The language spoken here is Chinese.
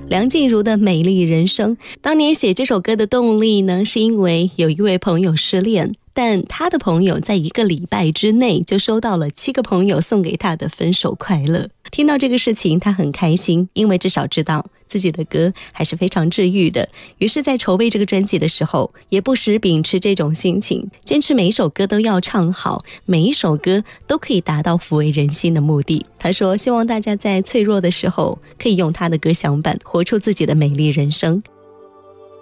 梁静茹的美丽人生。当年写这首歌的动力呢，是因为有一位朋友失恋，但他的朋友在1个礼拜之内就收到了7个朋友送给他的分手快乐。听到这个事情他很开心，因为至少知道自己的歌还是非常治愈的。于是在筹备这个专辑的时候，也不时秉持这种心情，坚持每一首歌都要唱好，每一首歌都可以达到抚慰人心的目的。他说希望大家在脆弱的时候可以用他的歌响版活出自己的美丽人生。